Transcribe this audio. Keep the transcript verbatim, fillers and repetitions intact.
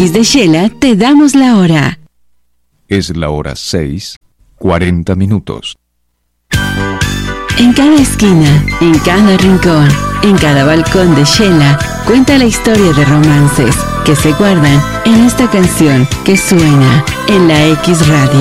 X de Shela te damos la hora. Es la hora seis, cuarenta minutos. En cada esquina, en cada rincón, en cada balcón de Shela, cuenta la historia de romances que se guardan en esta canción que suena en la X Radio.